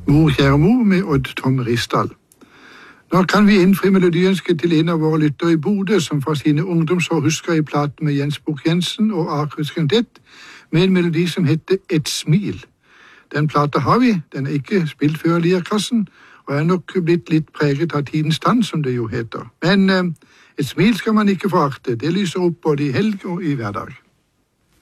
Mor kjære mor med Odd Tom Risdal. Nå kan vi innfri melodiønsket til en av våre lyttere i Bodø, som fra sine ungdomsår husker i platen med Jens Bukk-Jensen og Akershus Kvintett, med en melodi som heter Et smil. Den plata har vi, den er ikke spilt før Lierkassen, og er nok blitt litt preget av tidens tann, som det jo heter. Men et smil skal man ikke forakte, det lyser opp både i helg og i hverdag.